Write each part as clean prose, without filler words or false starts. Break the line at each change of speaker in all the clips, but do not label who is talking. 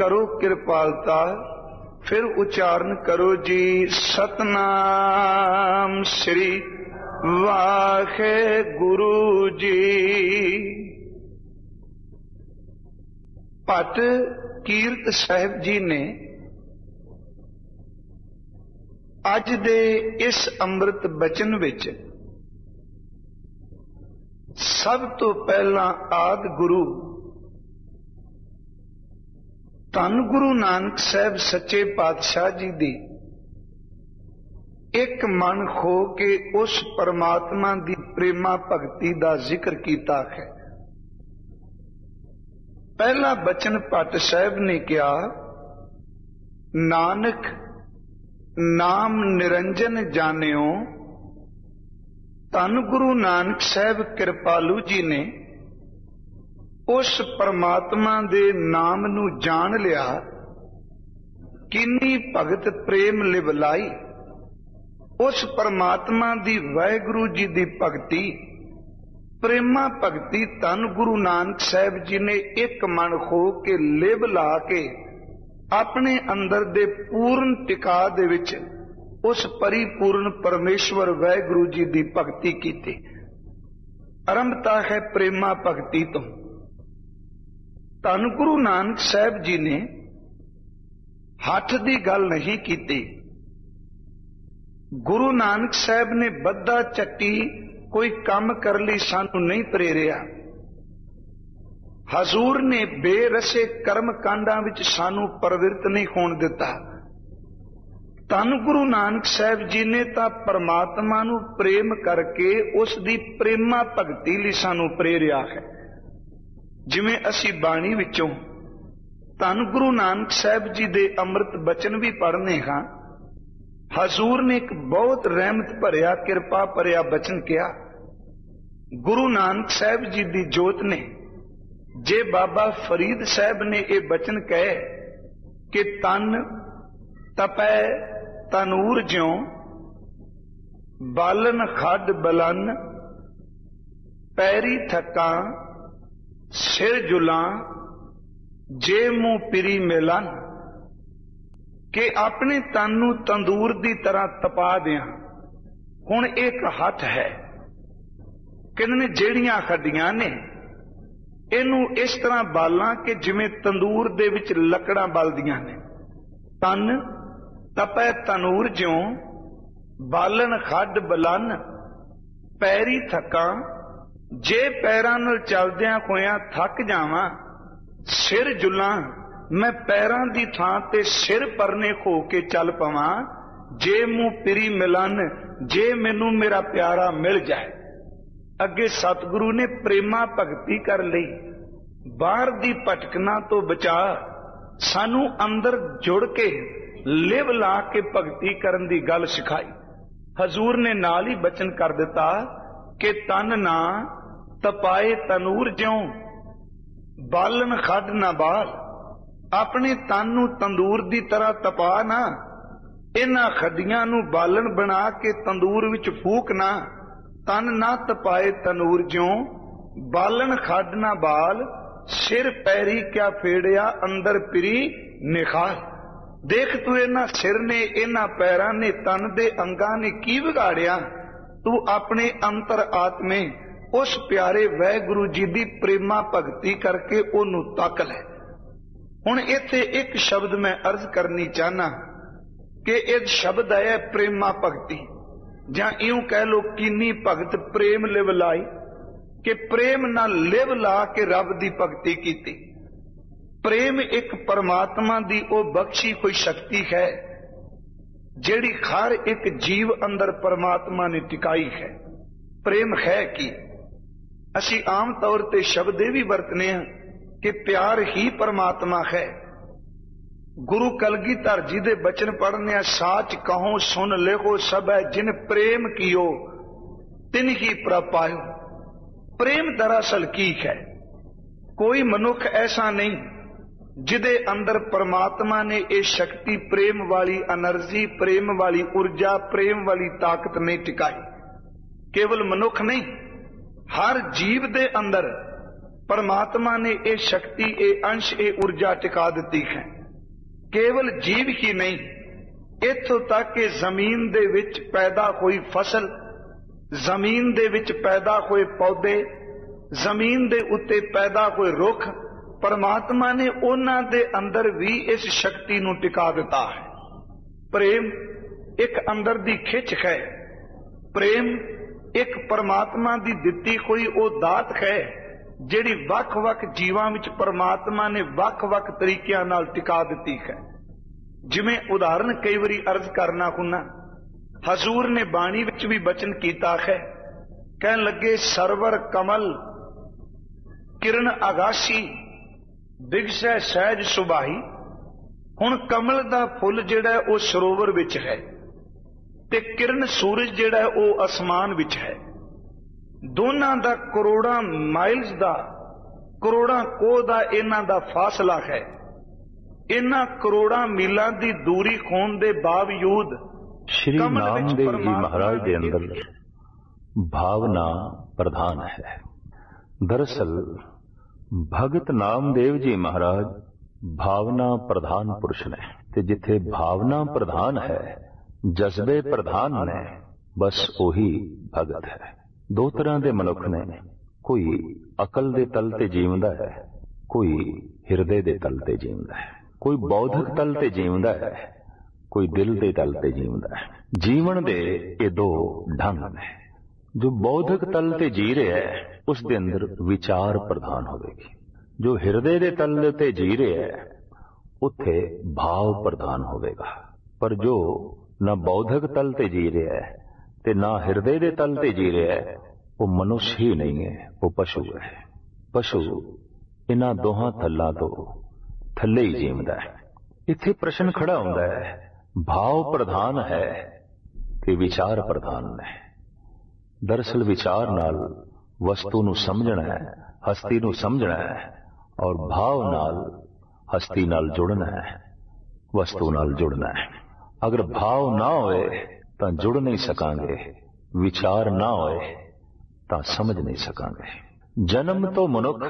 करो कृपालता। फिर उच्चारण करो जी सतनाम श्री वाहे गुरु जी। भट्ट कीरत साहिब जी ने अज दे इस अंमृत बचन विच सब तो पहला आद गुरु धन गुरु नानक साहब सच्चे पातशाह जी दी एक मन हो के उस परमात्मा दी प्रेमा भगती दा जिक्र कीता है। पहला बचन भट्ट साहब ने कहा, नानक नाम निरंजन जानियो। धन गुरु नानक साहब कृपालू जी ने उस परमात्मा दे नाम नू जान लिया। किन्नी भगत प्रेम लिवलाई। उस परमात्मा दी वाहिगुरु जी दी भगती प्रेमा भगती धन गुरु नानक साहब जी ने एक मन हो के लिव ला के अपने अंदर दे पूर्ण टिका दे विच उस परिपूर्ण परमेश्वर वाहिगुरु जी दी भगती कीती। आरंभता है प्रेमा भगती तो। धन गुरु नानक साहब जी ने हठ दी गल नहीं कीती। गुरु नानक साहब ने बद्दा चट्टी कोई काम कर ली सानू नहीं प्रेरिया। हजूर ने बेरसे कर्म कांडा विच सानू प्रवृत्त नहीं होण दिता। धन गुरु नानक साहब जी ने तां परमात्मा नू प्रेम करके उस दी प्रेमा भगती लई सानू प्रेरिया है। जिवें असी बाणी विचों धन गुरु नानक साहब जी दे अमृत बचन भी पढ़ने हां। हजूर ने एक बहुत रहमत भरिया किरपा भरिया बचन किया। गुरु नानक साहब जी दी जोत ने जे बाबा फरीद साहब ने यह बचन कहे कि तन तपै तनूर ज्यों बालन खड बलन पैरी थका सिर जुलां जे मुंह पिरी मिलन, कि अपने तन नू तंदूर दी तरह तपा दियां। हुण एक हठ है किन्ने जेड़ियां खड्डियां ने इनू इस तरह बालां कि जिवें तंदूर दे विच लकड़ां बलदियां ने। तन तपै तनूर ज्यों बालन खड बलन पैरी थका। जे पैरां नाल चलदियां होइयां थक जावां सिर जुलां, मैं पैरां दी थां ते सिर परने हो के चल पवां। जे मुंह पिरी मिलन, जे मैनू मेरा प्यारा मिल जाए। अगे सतगुरु ने प्रेमा भगती कर लई। बाहर दी भटकना तो बचा सानू अंदर जुड़ के लिव ला के भगती करन दी गल सिखाई। हजूर ने नाल ही बचन कर दिता कि तन ना तपाए तनूर ज्यों बालन खड ना बाल। अपने तन नू तंदूर दी तरह तपा ना, इन्हां खड्डियां नू बालन बना के तंदूर विच फूक ना। तन ना तपाए तनूर ज्यों बालन खड ना बाल। सिर पैरी क्या फेड़िया अंदर पिरी निखाल। देख तू इन्हां सिर ने इन्हां पैरां ने तन दे अंगां ने की बिगाड़िया। तू अपने अंतर आत्मे उस प्यारे वाहिगुरु जी दी प्रेमा भगती करके ओनू तक ले। हुण इत्थे एक शब्द मैं अर्ज करनी चाहना कि इस शब्द है प्रेमा भगती, जां इउं कह लो कीनी भगत प्रेम लिव लाई, कि प्रेम ना लिव ला के रब दी भगती कीती। प्रेम एक परमात्मा दी ओ बख्शी कोई शक्ति है जेड़ी हर एक जीव अंदर परमात्मा ने टिकाई है। प्रेम है कि असी आम तौर ते शब्द भी वरतने हैं कि प्यार ही परमात्मा है। गुरु कलगीधर जी दे बचन पढ़ने, साच कहो सुन लेखो सब है जिन प्रेम कियो तिन ही प्रभ पायो। प्रेम दरअसल की है? कोई मनुख ऐसा नहीं जिदे अंदर परमात्मा ने ये शक्ति प्रेम वाली एनर्जी, प्रेम वाली ऊर्जा, प्रेम वाली ताकत नहीं टिकाई। केवल मनुख नहीं, हर जीव दे अंदर परमात्मा ने ये शक्ति, ये अंश, ये ऊर्जा टिका दी है। केवल जीव ही नहीं, इत्थों तक कि जमीन दे विच पैदा हुई फसल, जमीन दे विच पैदा हुए पौधे, जमीन दे उत्ते पैदा हुए रुख, परमात्मा ने उन्हां दे अंदर भी इस शक्ति नूं टिका दिता है। प्रेम एक अंदर दी खिच है, प्रेम एक परमात्मा दी दिती हुई वो दात है जिहड़ी वख-वख जीवां विच परमात्मा ने वख-वख तरीकिਆਂ नाल टिका दिती है। जिवें उदाहरण कई बारी अर्ज करना हुन्ना, हजूर ने बाणी विच भी बचन कीता है, कहन लगे सरवर कमल किरण आगाशी दिगसै सहज सुबाही। हुण कमल दा फुल जिहड़ा वो सरोवर विच है ते किरण सूरज जिहड़ा वो आसमान विच है। दोनां दा करोड़ां माइल्स दा, करोड़ां कोह दा इन्हां दा फासला है। इन्हां करोड़ां मीलां दी दूरी होण दे बावजूद
श्री नामदेव जी महाराज दे अंदर भावना प्रधान है। दरअसल भगत नामदेव जी महाराज भावना प्रधान पुरुष ने, ते जिथे भावना प्रधान है, जज्बे प्रधान ने, बस ओही भगत है। दो तरह के मनुख ने, कोई अकल दे तल ते जीवदा है, कोई हिरदे दे तल ते जीवदा है, कोई बौद्धिक तल ते जीवदा है, कोई दिल दे तल ते जीवदा है। जीवन दे ये दो ढंग ने। जो बौद्धिक तल ते जी रहा है उस दे अंदर विचार प्रधान होगी। जो हिरदे दे तल ते जी रहा है उत्थे भाव प्रधान होगा। पर जो ना बौद्धिक तल ते जी रहा है ते ना हिरदे दे तल ते जी रहा है, वो मनुष्य ही नहीं है, वो पशु है। पशु इन्हां दोहां थल्लां तो थल्ले ही जीवदा है। इत्थे प्रश्न खड़ा होंदा है, भाव प्रधान है कि विचार प्रधान है। दरअसल विचार नाल वस्तु नूं समझना है, हस्ती नूं समझना है, और भाव नाल हस्ती नाल जुड़ना है, वस्तु नाल जुड़ना है। अगर भाव ना होए तां जुड़ नहीं सकांगे, विचार ना होए तां समझ नहीं सकांगे। जन्म तो मनुख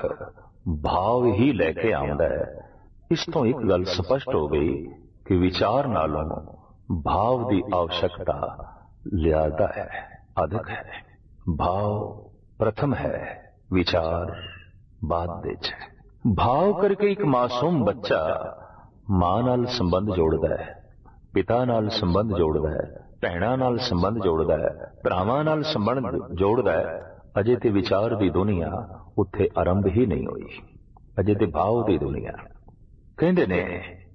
भाव ही लैके आउंदा है। इस तो एक गल स्पष्ट हो गई कि विचार नालों भाव की आवश्यकता ज्यादा है, अधिक है। भाव प्रथम है, विचार बाद विच है। भाव करके एक मासूम बच्चा मां नाल संबंध जोड़दा है, पिता नाल संबंध जोड़दा है, भैणां नाल संबंध जोड़दा है, भरावां नाल संबंध जोड़दा है। अजे ते विचार की दुनिया उत्थे आरंभ ही नहीं हुई, अजे ते भाव की दुनिया। कहंदे ने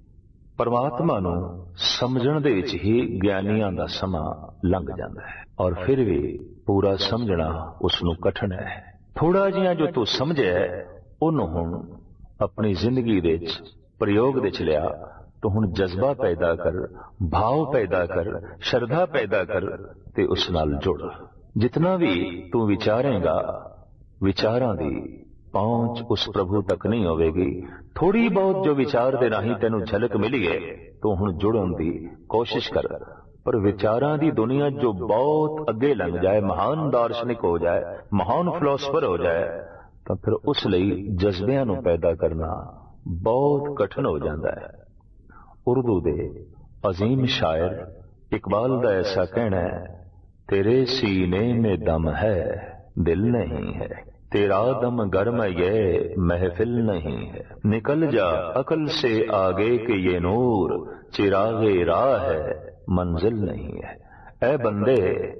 परमात्मा नूं समझण दे विच ही ज्ञानियां दा समां लंघ जांदा है, और फिर भी पूरा समझना उसनूं कठिन है। थोड़ा जिहा जो तू समझे उन्हों हुण अपनी जिंदगी दे विच प्रयोग दे च लिया, तो हुण जज्बा पैदा कर, भाव पैदा कर, श्रद्धा पैदा कर ते उस नाल जुड़। जितना भी तू विचारेगा, विचारां दी पहुंच उस प्रभु तक नहीं होगी। थोड़ी बहुत जो विचार दे राही तेनू झलक मिली है, तो हुण जुड़न दी कोशिश कर। पर विचारां दी दुनिया जो बहुत अगे लंघ जाए, महान दार्शनिक हो जाए, महान फिलोसफर हो जाए, तो फिर उस लई जज्बियां नूं पैदा करना बहुत कठिन हो जाता है। उर्दू दे अजीम शायर इकबाल दा ऐसा कहना है, तेरे सीने में दम है दिल नहीं है, तेरा दम गर्म ये महफिल नहीं है, निकल जा अकल से आगे के ये नूर, चिरागे राह है मंजिल नहीं है। ऐ बंदे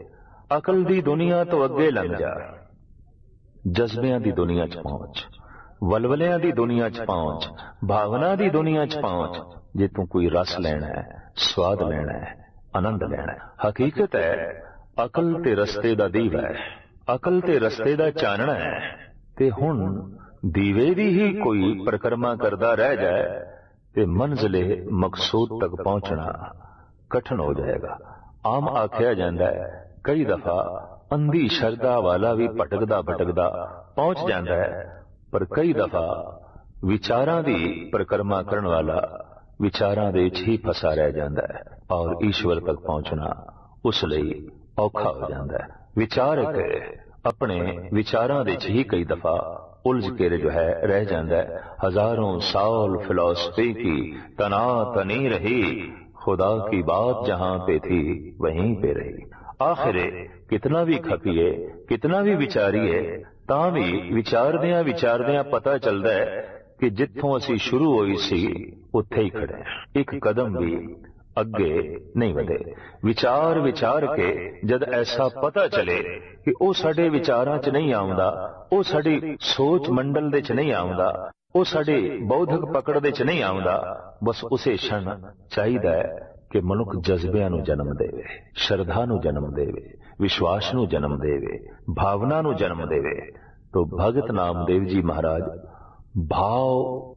अकल दी दुनिया तो अगे लंघ जा, जज्बियां दी दुनिया च पहुंच, वलवलियां दी दुनिया च पहुंच, भावना दी दुनिया च पहुंच। जे तू कोई रस लेना है, स्वाद लेना है, आनंद लेना है। हकीकत है अकल ते रस्ते दा दीवा है, अकल ते रस्ते दा चानना है। ते हुण दीवे दी ही कोई परिक्रमा करदा रह जाए ते मंजिले मकसूद तक पहुंचना कठिन हो जाएगा। आम आख्या जाता है कई दफा अंधी श्रद्धा वाला भी भटकदा भटकदा पहुंच जाता है, पर कई दफा विचारां दी परिक्रमा करने वाला विचारां दे विच ही फसा रह जाता है, और ईश्वर तक पहुंचना उस लई औखा हो जाता है। विचारक अपने विचारां दे विच ही कई दफा उलझ के जो है रह जाता है। हजारों साल फिलॉसफी की तना तनी रही, खुदा की बात जहां पे थी वहीं पे रही। आखिर कितना भी खपीए, कितना भी विचारीए, तां भी विचारदियां विचारदियां पता चलता है कि जिथों असी शुरू होई सी उत्थे ही खड़े, एक कदम भी अगे नहीं वधे। विचार विचार के जद ऐसा पता चले कि वो साडे विचारां च नहीं आउंदा, वो साडी सोच मंडल दे च नहीं आउंदा, वो साडी बौद्धिक पकड़ दे च नहीं आउंदा, बस उसे क्षण चाहिदा है कि मनुख जज्बियां नूं जन्म देवे, श्रद्धा नूं जन्म देवे, विश्वास नूं जन्म देवे, भावना नूं जन्म देवे। तो भगत नामदेव जी महाराज भाव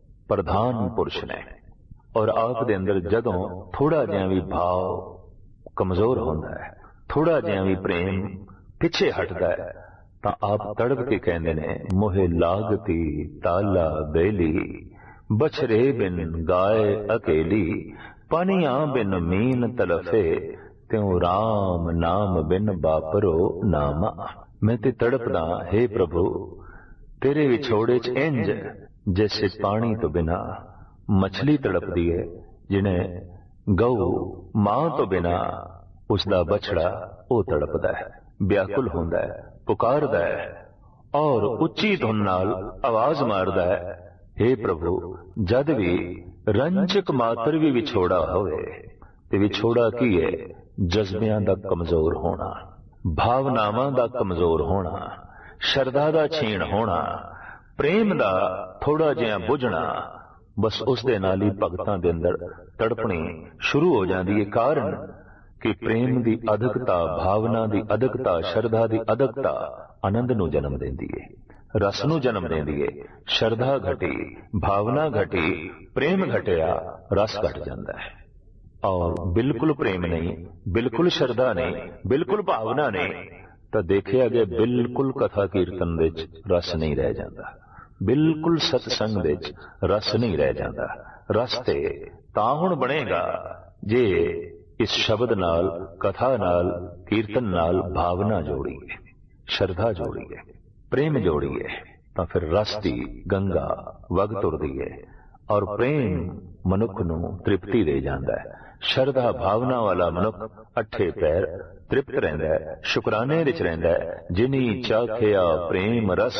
प्रधान पुरुष ने, और आप दे अंदर जदों थोड़ा जिहा भी भाव कमजोर होंदा है, थोड़ा जिहा भी प्रेम पिछे हटदा है, तां आप तड़प के कहंदे ने मोहे लागती ताला बेली, बछरे बिन गाय अकेली, पानियां बिन मीन तलफे, त्यों राम नाम बिन बापरो नामा। मैं ते तड़पदा हे प्रभु तेरे विछोड़े च इंज जैसे पानी तो बिना मछली तड़पदी है, जिन्हें गऊ मां तो बिना उसका बछड़ा वो तड़पदा है, व्याकुल होंदा है, पुकारदा है और उच्ची धुन नाल आवाज मारदा है, हे प्रभु जद भी रंचक मात्र भी विछोड़ा होवे ते विछोड़ा की है, जज्बियां दा कमजोर होना, भावनावां दा कमजोर होना, श्रद्धा दा छीण होना, प्रेम दा थोड़ा जिहा बुझना, बस उस दे नाल ही भगतां दे अंदर तड़पणी शुरू हो जाती है। कारण कि प्रेम दी अधकता, भावना दी अधकता, श्रद्धा दी अधकता आनंद नूं जन्म देंदी है, रस नूं जन्म देंदी है। श्रद्धा घटी, भावना घटी, प्रेम घटिया, रस घट जाता है। और बिल्कुल प्रेम नहीं, बिल्कुल श्रद्धा नहीं, बिल्कुल भावना नहीं, तो देखिया गया बिल्कुल कथा कीर्तन दे रस नहीं रह जाता, बिल्कुल सत्संग दे रस नहीं रह जाता। रस ते तां हुण बनेगा जे इस शब्द नाल, कथा नाल, कीर्तन नाल भावना जोड़ी है, श्रद्धा जोड़ी है, प्रेम जोड़ी है, तो फिर रस दी गंगा वग तुरदी है और प्रेम मनुख नूं तृप्ति दे जाता है। श्रद्धा भावना वाला मनुख अठे पैर तृप्त रहिंदा है, शुकराने विच रहिंदा है। जिनी चाखिया प्रेम रस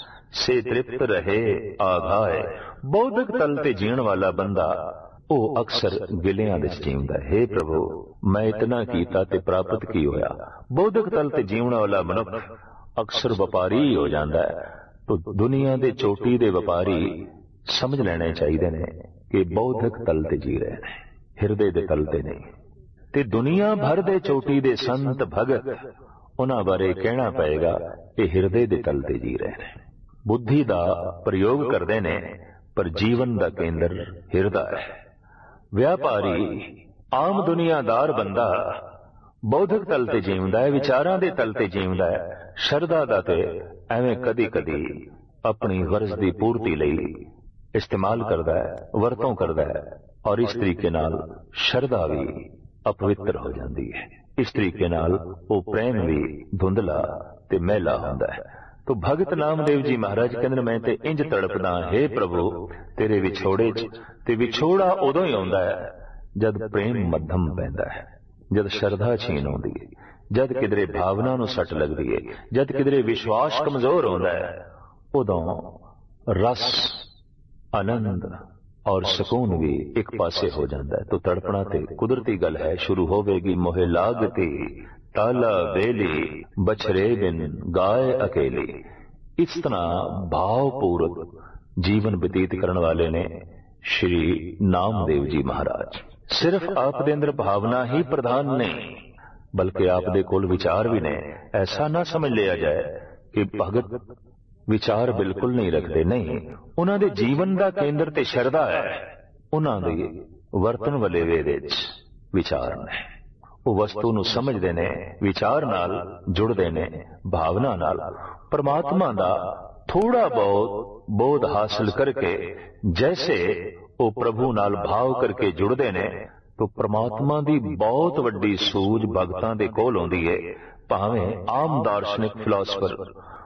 से तृप्त रहे आघाए। बौद्धिक तल ते जीण वाला बंदा वो अक्सर गिलियां दे जीवदा है। हे प्रभु मैं इतना कीता ते प्राप्त की होया। बौद्धिक तल ते जीवन वाला मनुख अक्सर व्यापारी हो जाता है। तो दुनिया दे चोटी दे व्यापारी समझ लेने चाहिए ने कि बौद्धिक तल ते जी रहे हैं, हिरदे दे तल ते नहीं। ते दुनिया भर दे चोटी दे संत भगत उन्हां बारे कहना पएगा कि हिरदे दे तल ते जी रहे हैं। बुद्धि दा प्रयोग करते ने पर जीवन दा केंद्र हिरदा है। व्यापारी आम दुनियादार बंदा बौद्धिक तल ते जीवदा है, विचारां दे तल ते जीवदा है। शरदा दा ते एवें कदी कदी अपनी गरज दी पूर्ति लई इस्तेमाल करदा है, वरतों करदा है और इस तरीके नाल शरदा भी अपवित्र हो जाती है। इस तरीके नाल वो प्रेम भी धुंधला ते मैला होंदा है। तो भगत नामदेव जी महाराज कहंदे मैं ते इंज तड़पदा हे प्रभु तेरे विछोड़े च। ते विछोड़ा उदों ही आउंदा है जद प्रेम मध्यम पैंदा है, जद श्रद्धा छीन आउंदी है, जद किधरे भावना नूं सट लगदी है, जद किधरे विश्वास कमजोर होंदा है, उदों रस आनंद और सुकून भी एक पासे हो जाता है। तो तड़पना ते कुदरती गल है, शुरू होवेगी मोहे लागती ताला बेली बछरे बिन गाय अकेली। इस तरह भावपूर्वक जीवन व्यतीत करने वाले ने श्री नामदेव जी महाराज। सिर्फ आप दे अंदर भावना ही प्रधान नहीं बल्कि आप दे कोल विचार भी ने। ऐसा ना समझ लिया जाए कि भगत विचार बिल्कुल नहीं रखते, नहीं। उन्हां दे जीवन दा केंद्र ते शरधा है। उन्हां दे वर्तन वलेवे दे विचार ने। वो वस्तु नूं समझदे ने, विचार नाल जुड़दे ने, भावना नाल। परमात्मा दा थोड़ा बहुत बोध हासिल करके जैसे वो प्रभु नाल भाव करके जुड़दे ने तो परमात्मा दी बहुत वड्डी सूझ भगतां दे कोल होंदी है। भावें आम दार्शनिक फिलोसफर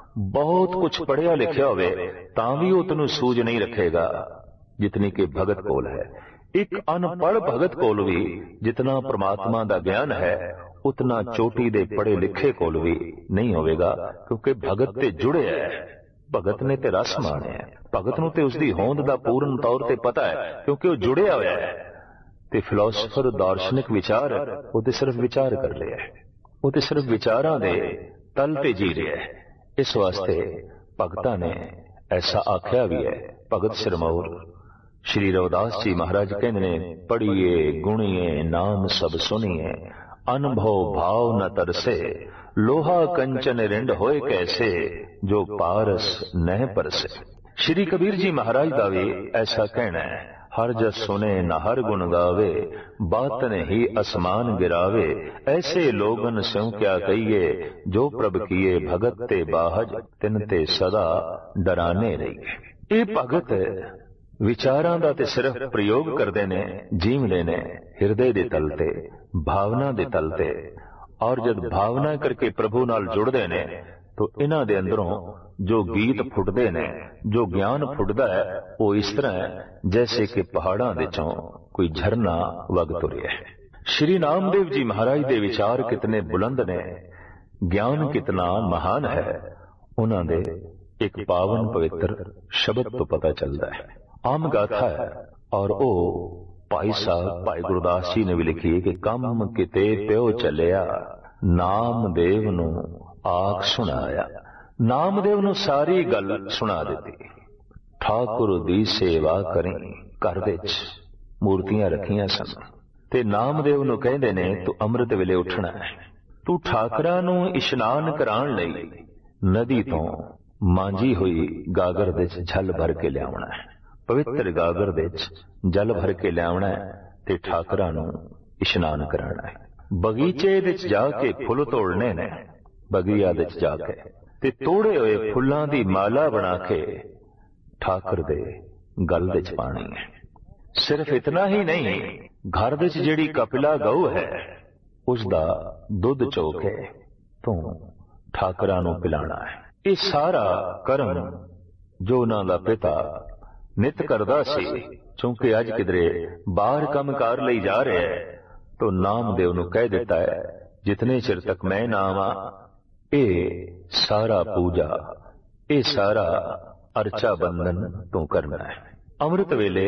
ਬਹੁਤ ਕੁਝ ਪੜ੍ਹਿਆ ਲਿਖਿਆ ਹੋਵੇ ਤਾਂ ਵੀ ਉਹ ਤੈਨੂੰ ਸੂਝ ਨਹੀਂ ਰੱਖੇਗਾ ਜਿਤਨੀ ਕਿ ਭਗਤ ਕੋਲ ਹੈ। ਇੱਕ ਅਨਪੜ੍ਹ ਭਗਤ ਕੋਲ ਵੀ ਜਿਤਨਾ ਪ੍ਰਮਾਤਮਾ ਦਾ ਗਿਆਨ ਹੈ ਉਤਨਾ ਚੋਟੀ ਦੇ ਪੜ੍ਹੇ ਲਿਖੇ ਕੋਲ ਵੀ ਨਹੀਂ ਹੋਵੇਗਾ, ਕਿਉਂਕਿ ਭਗਤ ਤੇ ਜੁੜਿਆ ਹੈ, ਭਗਤ ਨੇ ਤੇ ਰਸ ਮਾਣਿਆ, ਭਗਤ ਨੂੰ ਤੇ ਉਸਦੀ ਹੋਂਦ ਦਾ ਪੂਰਨ ਤੌਰ ਤੇ ਪਤਾ ਹੈ ਕਿਉਂਕਿ ਉਹ ਜੁੜਿਆ ਹੋਇਆ ਹੈ। ਤੇ ਫਿਲਾਸਫਰ ਦਾਰਸ਼ਨਿਕ ਵਿਚਾਰ ਉਹ ਤੇ ਸਿਰਫ ਵਿਚਾਰ ਕਰ ਰਿਹਾ ਹੈ, ਉਹ ਤੇ ਸਿਰਫ ਵਿਚਾਰਾਂ ਦੇ ਤਲ ਤੇ ਜੀ ਰਿਹਾ ਹੈ। ਇਸ ਵਾਸਤੇ ਭਗਤਾਂ ਨੇ ਐਸਾ ਆਖਿਆ ਵੀ ਹੈ। ਭਗਤ ਸਿਰਮੌਰ ਸ਼੍ਰੀ ਰਵਿਦਾਸ ਜੀ ਮਹਾਰਾਜ ਕਹਿੰਦੇ ਨੇ, ਪੜ੍ਹੀਏ ਗੁਣੀਏ ਨਾਮ ਸਭ ਸੁਣੀਏ, ਅਨਭਉ ਭਾਵ ਨ ਤਰਸੇ, ਲੋਹਾ ਕੰਚਨ ਰਿੰਡ ਹੋਏ ਕੈਸੇ, ਜੋ ਪਾਰਸ ਨਹਿ ਪਰਸੇ। ਸ਼੍ਰੀ ਕਬੀਰ ਜੀ ਮਹਾਰਾਜ ਦਾ ਵੀ ਐਸਾ ਕਹਿਣਾ ਹੈ, ਹਰ ਜਸ ਸੁਨੇ ਨ ਹਰ ਗੁਣ ਗਾਵੇ, ਬਾਤਨ ਹੀ ਅਸਮਾਨ ਗਿਰਾਵੇ, ਐਸੇ ਲੋਗਨ ਸਿਉ ਕਿਆ ਕਹੀਏ, ਜੋ ਪ੍ਰਭ ਕੀਏ ਭਗਤ ਤੇ ਬਾਹਜ, ਤਿਨ ਤੇ ਸਦਾ ਡਰਾਨੇ ਰਹੀਏ। ਇਹ ਭਗਤ ਵਿਚਾਰਾਂ ਦਾ ਤੇ ਸਿਰਫ ਪ੍ਰਯੋਗ ਕਰਦੇ ਨੇ, ਜੀਵਦੇ ਨੇ ਹਿਰਦੇ ਦੇ ਤਲ ਤੇ, ਭਾਵਨਾ ਦੇ ਤਲ ਤੇ, ਔਰ ਜਦ ਭਾਵਨਾ ਕਰਕੇ ਪ੍ਰਭੂ ਨਾਲ ਜੁੜਦੇ ਨੇ ਤਾਂ ਇਹਨਾਂ ਦੇ ਅੰਦਰੋਂ ਜੋ ਗੀਤ ਫੁੱਟਦੇ ਨੇ, ਜੋ ਗਿਆਨ ਫੁੱਟਦਾ ਹੈ, ਉਹ ਇਸ ਤਰ੍ਹਾਂ ਹੈ ਜੈਸੇ ਕਿ ਪਹਾੜਾਂ ਦੇ ਚੋਂ ਕੋਈ ਝਰਨਾ ਵਗ ਤੁਰਿਆ ਹੈ। ਸ਼੍ਰੀ ਨਾਮਦੇਵ ਜੀ ਮਹਾਰਾਜ ਦੇ ਵਿਚਾਰ ਕਿਤਨੇ ਬੁਲੰਦ ਨੇ, ਗਿਆਨ ਕਿਤਨਾ ਮਹਾਨ ਹੈ, ਉਹਨਾਂ ਦੇ ਇੱਕ ਪਾਵਨ ਪਵਿੱਤਰ ਸ਼ਬਦ ਤੋਂ ਪਤਾ ਚੱਲਦਾ ਹੈ। ਆਮ ਗਾਥਾ ਹੈ ਔਰ ਉਹ ਭਾਈ ਸਾਹਿਬ ਭਾਈ ਗੁਰਦਾਸ ਜੀ ਨੇ ਵੀ ਲਿਖੀ ਹੈ ਕਿ ਕੰਮ ਕਿਤੇ ਪਿਓ ਚੱਲਿਆ, ਨਾਮਦੇਵ ਨੂੰ ਆਖ ਸੁਣਾਇਆ। ਨਾਮਦੇਵ ਨੂੰ ਸਾਰੀ ਗੱਲ ਸੁਣਾ ਦਿੱਤੀ। ਠਾਕੁਰ ਦੀ ਸੇਵਾ ਕਰੀ, ਘਰ ਵਿੱਚ ਮੂਰਤੀਆਂ ਰੱਖੀਆਂ ਸਨ ਤੇ ਨਾਮਦੇਵ ਨੂੰ ਕਹਿੰਦੇ ਨੇ ਤੂੰ ਅੰਮ੍ਰਿਤ ਵੇਲੇ ਉੱਠਣਾ ਹੈ, ਤੂੰ ਠਾਕਰਾਂ ਨੂੰ ਇਸ਼ਨਾਨ ਕਰਾਉਣ ਲਈ ਨਦੀ ਤੋਂ ਮਾਂਜੀ ਹੋਈ ਗਾਗਰ ਵਿੱਚ ਜਲ ਭਰ ਕੇ ਲਿਆਉਣਾ ਹੈ, ਪਵਿੱਤਰ ਗਾਗਰ ਵਿੱਚ ਜਲ ਭਰ ਕੇ ਲਿਆਉਣਾ ਹੈ ਤੇ ਠਾਕਰਾਂ ਨੂੰ ਇਸ਼ਨਾਨ ਕਰਾਉਣਾ ਹੈ। ਬਗੀਚੇ ਵਿੱਚ ਜਾ ਕੇ ਫੁੱਲ ਤੋੜਨੇ ਨੇ, ਬਗੀਆ ਵਿੱਚ ਜਾ ਕੇ ਤੇ ਤੋੜੇ ਹੋਏ ਫੁੱਲਾਂ ਦੀ ਮਾਲਾ ਬਣਾ ਕੇ ਠਾਕਰ ਦੇ ਗਲ ਵਿੱਚ ਪਾਣੀ ਹੈ। ਸਿਰਫ ਇਤਨਾ ਹੀ ਨਹੀਂ, ਘਰ ਵਿੱਚ ਜਿਹੜੀ ਕਪਿਲਾ ਗਊ ਹੈ ਉਸ ਦਾ ਦੁੱਧ ਚੋ ਕੇ ਤੂੰ ਠਾਕਰਾਂ ਨੂੰ ਪਿਲਾਣਾ ਹੈ। ਇਹ ਸਾਰਾ ਕਰਮ ਜੋ ਉਹਨਾਂ ਦਾ ਪਿਤਾ ਨਿਤ ਕਰਦਾ ਸੀ, ਕਿਉਂਕਿ ਅੱਜ ਕਿਧਰੇ ਬਾਹਰ ਕੰਮਕਾਰ ਲਈ ਜਾ ਰਿਹਾ ਹੈ ਤਾਂ ਨਾਮਦੇਵ ਨੂੰ ਕਹਿ ਦਿੱਤਾ ਹੈ ਜਿਤਨੇ ਚਿਰ ਤੱਕ ਮੈਂ ਨਾ ਆਵਾਂ ਇਹ ਸਾਰਾ ਪੂਜਾ, ਇਹ ਸਾਰਾ ਅਰਚਾ ਬੰਧਨ ਤੂੰ ਕਰਨਾ ਹੈ। ਅੰਮ੍ਰਿਤ ਵੇਲੇ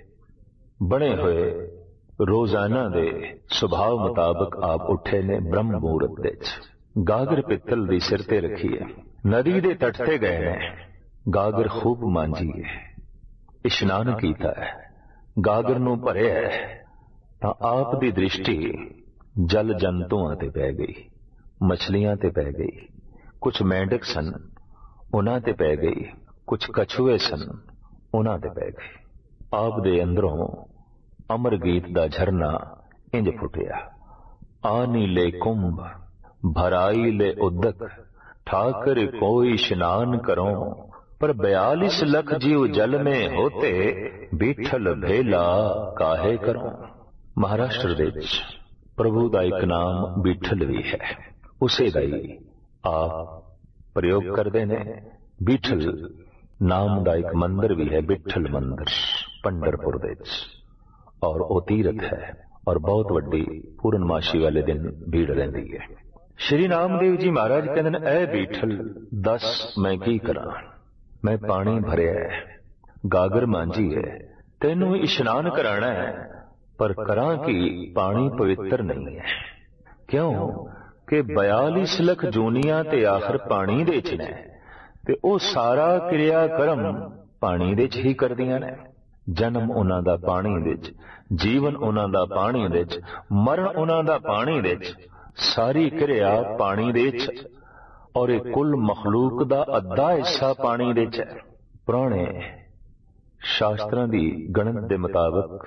ਬਣੇ ਹੋਏ ਰੋਜ਼ਾਨਾ ਦੇ ਸੁਭਾਅ ਮੁਤਾਬਕ ਆਪ ਉੱਠੇ ਨੇ ਬ੍ਰਹਮ ਮਹੂਰਤ ਵਿੱਚ, ਗਾਗਰ ਪਿੱਤਲ ਦੀ ਸਿਰ ਤੇ ਰੱਖੀ ਹੈ, ਨਦੀ ਦੇ ਤੱਟ ਤੇ ਗਏ ਨੇ, ਗਾਗਰ ਖੂਬ ਮਾਂਜੀ ਹੈ, ਇਸ਼ਨਾਨ ਕੀਤਾ ਹੈ, ਗਾਗਰ ਨੂੰ ਭਰਿਆ ਹੈ ਤਾਂ ਆਪ ਦੀ ਦ੍ਰਿਸ਼ਟੀ ਜਲ ਜੰਤੂਆਂ ਤੇ ਪੈ ਗਈ, ਮਛਲੀਆਂ ਤੇ ਪੈ ਗਈ, ਕੁਝ ਮੇਂਢਕ ਸਨ ਉਹਨਾਂ ਤੇ ਪੈ ਗਈ, ਕੁਝ ਕਛੂਏ ਸਨ ਉਹਨਾਂ ਤੇ ਪੈ ਗਈ। ਆਪ ਦੇ ਅੰਦਰੋਂ ਅਮਰ ਗੀਤ ਦਾ ਝਰਨਾ ਇੰਜ ਫੁੱਟਿਆ, ਆਨੀ ਲੈ ਕੁੰਭ ਭਰਾਈ ਲੈ ਉਦਕ, ਠਾਕਰ ਕੋਈ ਇਸ਼ਨਾਨ ਕਰੋ, पर 42 लख जीव जल में होते, बीठल भेला काहे करो। महाराष्ट्र ਵਿੱਚ ਪ੍ਰਭੂ ਦਾ ਇੱਕ ਨਾਮ ਬੀਠਲ ਵੀ ਹੈ, ਉਸੇ ਦਾ ਹੀ ਆਪ ਪ੍ਰਯੋਗ ਕਰਦੇ ਨੇ। ਬੀਠਲ ਨਾਮ ਦਾ ਇੱਕ ਮੰਦਰ ਵੀ ਹੈ, ਬਿੱਠਲ ਮੰਦਰ ਪੰਡਰਪੁਰ ਦੇ ਵਿੱਚ, ਔਰ ਉਹ ਤੀਰਥ ਹੈ ਔਰ ਬਹੁਤ ਵੱਡੀ ਪੂਰਨਮਾਸ਼ੀ ਵਾਲੇ ਦਿਨ ਭੀੜ ਰਹਿੰਦੀ ਹੈ। ਸ਼੍ਰੀ ਨਾਮਦੇਵ ਜੀ ਮਹਾਰਾਜ ਕਹਿੰਦੇ ਨੇ, ਐ ਬੀਠਲ ਦੱਸ ਮੈਂ ਕੀ ਕਰਾਂ, ਮੈਂ ਪਾਣੀ ਭਰਿਆ ਹੈ, ਗਾਗਰ ਮਾਂਜੀ ਹੈ, ਤੈਨੂੰ ਇਸ਼ਨਾਨ ਕਰਾਣਾ ਹੈ, ਪਰ ਕਰਾਂ ਕਿ ਪਾਣੀ ਪਵਿੱਤਰ ਨਹੀਂ ਹੈ। ਕਿਉਂ ਕਿ 42 ਲੱਖ ਜੂਨੀਆਂ ਤੇ ਆਖਰ ਪਾਣੀ ਦੇ ਚ ਨੇ, ਤੇ ਉਹ ਸਾਰਾ ਕਿਰਿਆ ਕਰਮ ਪਾਣੀ ਦੇ ਚ ਹੀ ਕਰਦੀਆਂ ਨੇ। ਜਨਮ ਉਹਨਾਂ ਦਾ ਪਾਣੀ ਵਿੱਚ, ਜੀਵਨ ਉਹਨਾਂ ਦਾ ਪਾਣੀ ਵਿੱਚ, ਮਰਨ ਉਹਨਾਂ ਦਾ ਪਾਣੀ ਵਿੱਚ, ਸਾਰੀ ਕਿਰਿਆ ਪਾਣੀ ਦੇ ਚ, ਔਰ ਇਹ ਕੁੱਲ ਮਖਲੂਕ ਦਾ ਅੱਧਾ ਹਿੱਸਾ ਪਾਣੀ ਦੇ ਚ ਹੈ। ਪੁਰਾਣੇ ਸ਼ਾਸਤਰਾਂ ਦੀ ਗਣਤ ਦੇ ਮੁਤਾਬਕ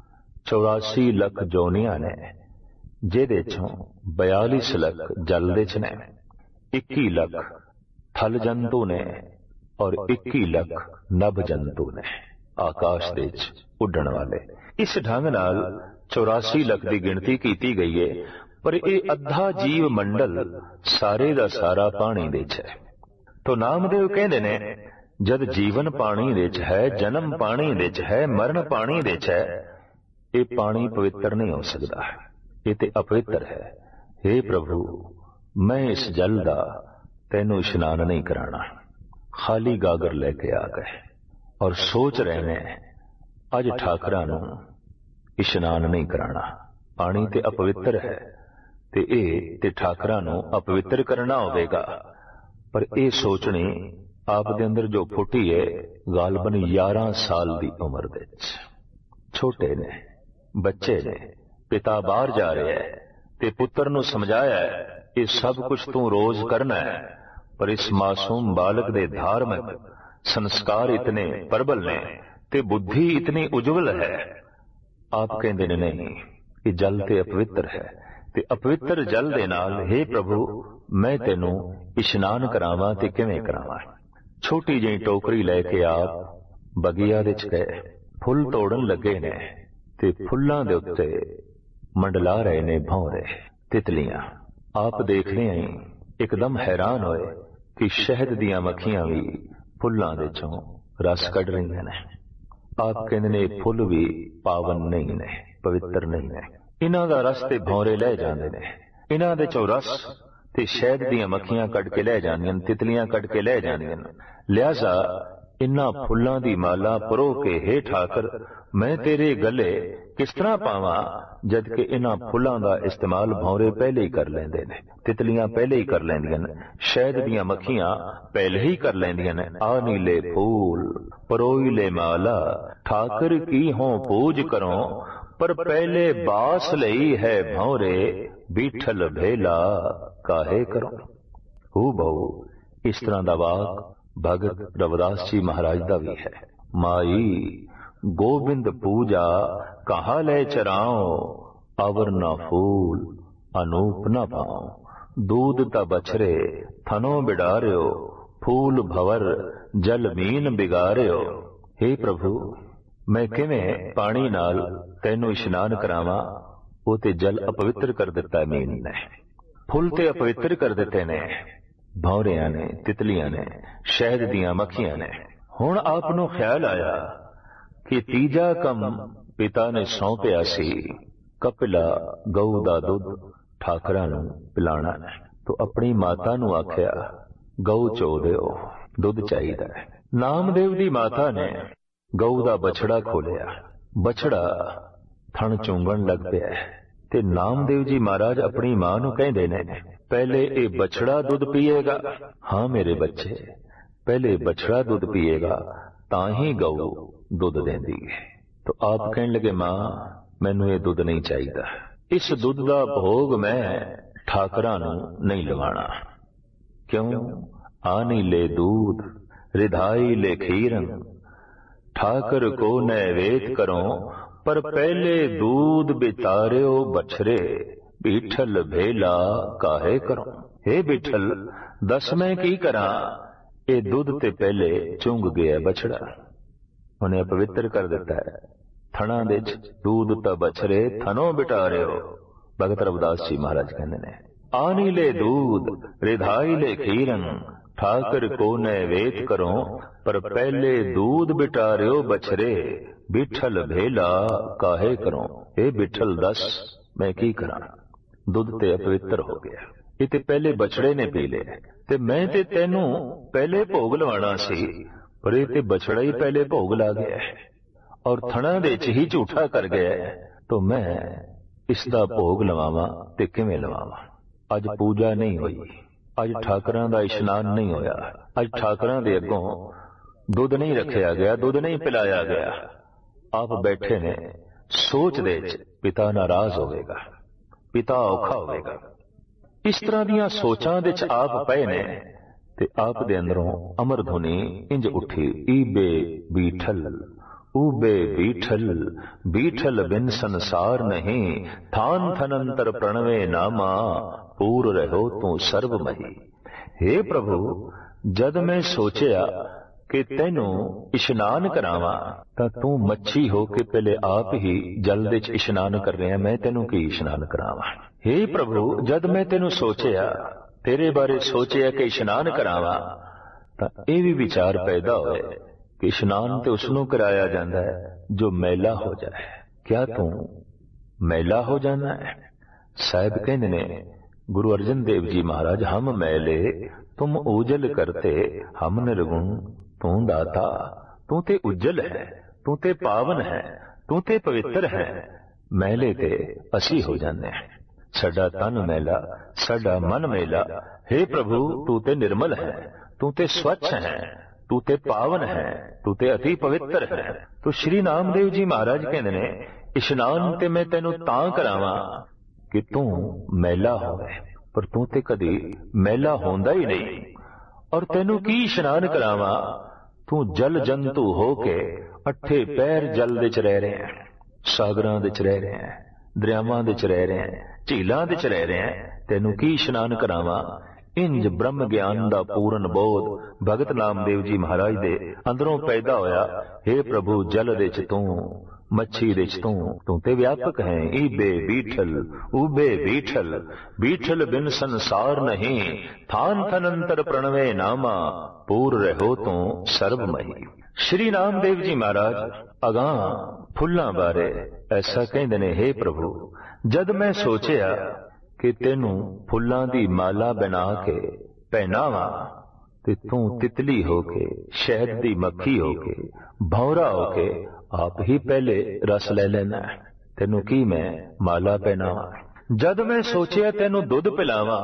84 ਲੱਖ ਜੋਨੀਆਂ ਨੇ, ਜਿਹਦੇ ਚੋਂ 42 ਲੱਖ ਜਲ ਦੇ ਚ ਨੇ, 21 ਲੱਖ ਥਲ ਜੰਤੂ ਨੇ ਔਰ 21 ਲੱਖ ਨਭ ਜੰਤੂ ਨੇ, ਆਕਾਸ਼ ਦੇ ਚ ਉੱਡਣ ਵਾਲੇ। ਇਸ ਢੰਗ ਨਾਲ 84 ਲੱਖ ਦੀ ਗਿਣਤੀ ਕੀਤੀ ਗਈ ਹੈ, ਪਰ ਇਹ ਅੱਧਾ ਜੀਵ ਮੰਡਲ ਸਾਰੇ ਦਾ ਸਾਰਾ ਪਾਣੀ ਦੇ ਚ ਹੈ। ਤੋ ਨਾਮਦੇਵ ਕਹਿੰਦੇ ਨੇ ਜਦ ਜੀਵਨ ਪਾਣੀ ਵਿੱਚ ਹੈ, ਜਨਮ ਪਾਣੀ ਵਿੱਚ ਹੈ, ਮਰਨ ਪਾਣੀ ਵਿੱਚ ਹੈ, ਇਹ ਪਾਣੀ ਪਵਿੱਤਰ ਨਹੀਂ ਹੋ ਸਕਦਾ, ਇਹ ਤੇ ਅਪਵਿੱਤਰ ਹੈ। हे ਪ੍ਰਭੂ, ਮੈਂ ਇਸ ਜਲ ਦਾ ਤੈਨੂੰ ਇਸ਼ਨਾਨ ਨਹੀਂ ਕਰਾਣਾ। ਖਾਲੀ ਗਾਗਰ ਲੈ ਕੇ ਆ ਗਏ ਔਰ ਸੋਚ ਰਹੇ ਨੇ ਅੱਜ ਠਾਕਰਾਂ ਨੂੰ ਇਸ਼ਨਾਨ ਨਹੀਂ ਕਰਾਣਾ, ਪਾਣੀ ਤੇ ਅਪਵਿੱਤਰ ਹੈ ਤੇ ਇਹ ਤੇ ਠਾਕਰਾਂ ਨੂੰ ਅਪਵਿੱਤਰ ਕਰਨਾ ਹੋਵੇਗਾ। ਪਰ ਇਹ ਸੋਚਣੀ ਆਪ ਦੇ ਅੰਦਰ ਜੋ ਫੁੱਟੀ ਹੈ ਗਾਲਬਨ 11 ਸਾਲ ਦੀ ਉਮਰ ਵਿੱਚ। ਛੋਟੇ ਨੇ, ਬੱਚੇ ਨੇ, ਪਿਤਾ ਬਾਹਰ ਜਾ ਰਿਹਾ ਹੈ ਤੇ ਪੁੱਤਰ ਨੂੰ ਸਮਝਾਇਆ ਇਹ ਸਭ ਕੁਝ ਤੂੰ ਰੋਜ਼ ਕਰਨਾ ਹੈ, ਪਰ ਇਸ ਮਾਸੂਮ ਬਾਲਕ ਦੇ ਧਾਰਮਿਕ ਸੰਸਕਾਰ ਇਤਨੇ ਪ੍ਰਬਲ ਨੇ ਤੇ ਬੁੱਧੀ ਇਤਨੀ ਉਜਵਲ ਹੈ। ਆਪ ਕਹਿੰਦੇ ਨੇ ਨਹੀਂ, ਇਹ ਜਲ ਤੇ ਅਪਵਿੱਤਰ ਹੈ ਤੇ ਅਪਵਿੱਤਰ ਜਲ ਦੇ ਨਾਲ हे ਪ੍ਰਭੂ ਮੈਂ ਤੈਨੂੰ ਇਸ਼ਨਾਨ ਕਰਾਵਾਂ ਤੇ ਕਿਵੇਂ ਕਰਾਵਾਂ। ਛੋਟੀ ਜਿਹੀ ਟੋਕਰੀ ਲੈ ਕੇ ਆਪ ਬਗੀਆ ਵਿੱਚ ਗਏ, ਫੁੱਲ ਤੋੜਨ ਲੱਗੇ ਨੇ ਤੇ ਫੁੱਲਾਂ ਦੇ ਉੱਤੇ ਮੰਡਲਾ ਰਹੇ ਨੇ ਭੌਰੇ, ਤਿਤਲੀਆਂ। ਆਪ ਦੇਖਦੇ ਆਂ ਇੱਕਦਮ ਹੈਰਾਨ ਹੋਏ ਕਿ ਸ਼ਹਿਦ ਦੀਆਂ ਮੱਖੀਆਂ ਵੀ ਫੁੱਲਾਂ ਦੇ ਚੋਂ ਰਸ ਕੱਢ ਰਹੀਆਂ ਨੇ। ਆਪ ਕਹਿੰਦੇ ਨੇ ਫੁੱਲ ਵੀ ਪਾਵਨ ਨਹੀਂ ਨੇ, ਪਵਿੱਤਰ ਨਹੀਂ ਨੇ, ਇਹਨਾਂ ਦਾ ਰਸ ਤੇ ਭੌਰੇ ਲੈ ਜਾਂਦੇ ਨੇ, ਇਹਨਾਂ ਦੇ ਚੋਂ ਰਸ ਤੇ ਸ਼ਹਿਦ ਦੀਆਂ ਮੱਖੀਆਂ ਕੱਢ ਕੇ ਲੈ ਜਾਂਦੀਆਂ, ਤਿਤਲੀਆਂ ਕੱਢ ਕੇ ਲੈ ਜਾਂਦੀਆਂ। ਲਿਹਾਜ਼ਾ ਇਨ੍ਹਾਂ ਫੁੱਲਾਂ ਦੀ ਮਾਲਾ ਪਰੋ ਕੇ हे ਠਾਕਰ ਮੈਂ ਤੇਰੇ ਗਲੇ ਕਿਸ ਤਰ੍ਹਾਂ ਪਾਵਾਂ, ਜਦ ਕਿ ਇਹਨਾਂ ਫੁੱਲਾਂ ਦਾ ਇਸਤੇਮਾਲ ਭੌਰੇ ਪਹਿਲੇ ਹੀ ਕਰ ਲੈਂਦੇ ਨੇ, ਤਿਤਲੀਆਂ ਪਹਿਲੇ ਹੀ ਕਰ ਲੈਂਦੀਆਂ ਨੇ, ਸ਼ਹਿਦ ਦੀਆਂ ਮੱਖੀਆਂ ਪਹਿਲੇ ਹੀ ਕਰ ਲੈਂਦੀਆਂ ਨੇ। ਆ ਨੀਲੇ ਫੂਲ ਪਰੋਈ ਲੈ ਮਾਲਾ ਠਾਕਰ ਕੀ ਹੋਂ ਪੂਜ ਕਰੋ, ਪਰ ਪਹਿਲੇ ਬਾਸ ਲਈ ਹੈ ਭੌਰੇ ਬੀਠਲ ਭੇਲਾ ਕਾਹੇ ਕਰੋ। ਹੂ ਬਹੁ ਇਸ ਤਰ੍ਹਾਂ ਦਾ ਵਾਕ ਭਗਤ ਰਵਿਦਾਸ ਜੀ ਮਹਾਰਾਜ ਦਾ ਵੀ ਹੈ। ਮਾਈ ਗੋਬਿੰਦ ਪੂਜਾ ਕਹਾ ਲੈ ਚਰਾਓ, ਅਵਰ ਨਾ ਫੂਲ ਅਨੂਪ ਨਾ ਪਾਓ, दूध ता बछरे थनो बिडारियो, फूल भवर जल मीन बिगारियो। हे प्रभु मैं किवें पानी नाल तैनू इशनान करावां, वो ते जल अपवित्र कर दिता मीन ने, फुल ते अपवित्र कर दिते ने, भौरियां ने, तितलियां ने, शहद दियां मक्खियां ने। हुण आप नूं ख्याल आया कि तीजा कम पिता ने सौंपिया सी, कपिला गऊ दा दुध ਠਾਕਰਾਂ ਨੂੰ ਪਿਲਾਣਾ। ਤੋ ਆਪਣੀ ਮਾਤਾ ਨੂੰ ਆਖਿਆ ਗਊ ਚੋ ਦਿਓ, ਦੁੱਧ ਚਾਹੀਦਾ ਹੈ। ਨਾਮਦੇਵ ਦੀ ਮਾਤਾ ਨੇ ਗਊ ਦਾ ਬਛੜਾ ਖੋਲਿਆ, ਬਛੜਾ ਥਣ ਚੁੰਗਣ ਲੱਗ ਪਿਆ ਤੇ ਨਾਮਦੇਵ ਜੀ ਮਹਾਰਾਜ ਆਪਣੀ ਮਾਂ ਨੂੰ ਕਹਿੰਦੇ ਨੇ ਪਹਿਲੇ ਇਹ ਬਛੜਾ ਦੁੱਧ ਪੀਏਗਾ। ਹਾਂ ਮੇਰੇ ਬੱਚੇ, ਪਹਿਲੇ ਬਛੜਾ ਦੁੱਧ ਪੀਏਗਾ ਤਾਂ ਹੀ ਗਊ ਦੁੱਧ ਦਿੰਦੀ ਹੈ। ਤੋ ਆਪ ਕਹਿਣ ਲੱਗੇ ਮਾਂ ਮੈਨੂੰ ਇਹ ਦੁੱਧ ਨਹੀਂ ਚਾਹੀਦਾ, ਇਸ ਦੁੱਧ ਦਾ ਭੋਗ ਮੈਂ ਠਾਕਰਾਂ ਨੂੰ ਨਹੀਂ ਲਵਾਣਾ। ਕਿਉਂ? ਆਨੀ ਲੈ दूध रिधाई ले खीरन, ठाकर को नैवेद करो, पर पहले दूध बितारियो बछरे, बिठल भेला काहे करो। हे बिठल दस मैं की करा, ये दूध ते पहले चुंग गया बछड़ा, उन्हें अपवित्र कर दिता है। थणा दे दूध ता बछरे थनो बिटारियो। भगत रविदास जी महाराज कहते ने आनी ले दूध रिधाई ले खीरन, ठाकर को नैवेद करो, पर पहले दूध बिटारियो बछरे, बिठल भेला काहे करो। हे बिठल दस मैं की करा, दुध ते अपवित्र हो गया, ये ते पहले बछड़े ने पी ले ते मैं ते तेनू पहले भोग लवाना सी, पर ये ते बछड़ा ही पहले भोग ला गया है और थणा दे च ही झूठा कर गया है। तो मैं इसका भोग लवावां ते किवें लवावां। अज पूजा नहीं हुई, अज ठाकरां दा इशनान नहीं होया, अज ठाकरां दे अगों दुध नहीं रखिया गया, दुध नहीं पिलाया गया। आप बैठे ने सोच दे च पिता नाराज होवेगा, पिता औखा होवेगा। इस तरह दीयां सोचां दे च आप पए ने ते आप दे अंदरों अमर धुनी इंज उठी, ईबे बीठल ऊबे बीठल, बीठल बिन संसार नहीं, थान थनंतर प्रणवे नामा, पूर रहो तू सर्वमही। हे प्रभु जद मैं सोचिया कि तेनू इशनान करावा तां तू मच्छी हो के पहले आप ही जल दे च इशनान कर रहे हैं, मैं तेनू की इशनान करावा। हे प्रभु जद मैं तेनू सोचिया, तेरे बारे सोचिया कि इशनान करावा ਤਾਂ ਇਹ ਵੀ ਵਿਚਾਰ ਪੈਦਾ ਹੋਏ ਕਿ ਇਸ਼ਨਾਨ ਤੇ ਉਸ ਨੂੰ ਕਰਾਇਆ ਜਾਂਦਾ ਹੈ ਜੋ ਮੈਲਾ ਹੋ ਜਾਏ। ਕਿਆ ਤੂੰ ਮੈਲਾ ਹੋ ਜਾਣਾ ਹੈ? ਸਾਹਿਬ ਕਹਿੰਦੇ ਨੇ गुरु अर्जन देव जी महाराज, हम मैले तुम उजल करते, हम निर्गुण तू दाता। तू ते उज्जल है, तू ते पावन है, तू ते पवित्र है, मैले ते असी हो जाने। साडा तन मैला, साडा मन मैला, हे प्रभु तू ते निर्मल है, तू ते स्वच्छ है, तू ते पावन है, तू ते अति पवित्र है। तो श्री नामदेव जी महाराज कहते ने इशनान ते मैं तेनू तां करावां कि तू मैला होवे, पर तू ते कदी मैला होंदा ही नहीं। और तेनू की इशनान करावां, तू जल जंतु होके अठे पैर जल दे च रह रहे हैं, सागरां दे च रह रहे हैं, दरियावां दे च रह रहे हैं, झीलां दे च रह रहे हैं। तेनू की इशनान करावां। इंज ब्रह्म ज्ञान दा पूर्ण बोध भगत नामदेव जी महाराज दे अंदरों पैदा होया। हे प्रभु जल दे च तू, मच्छी दे च तू ते व्यापक है। ईबे बीठल उबे बीठल, बीठल बिन संसार नहीं, थान थनंतर प्रणवे नामा, पूर रहो तू सर्वमही। श्री नामदेव जी महाराज अगां फुल्लां बारे ऐसा कहंदे ने, हे प्रभु जद मैं सोचिया कि तेनू फुल्लां दी माला बना के पहनावां ते तू तितली होके, शहद दी मक्खी होके, भौरा होके आप ही पहले रस ले लेना है। तेनू की मैं माला पहनावा। जद मैं सोचिया तेनू दुध पिलावा,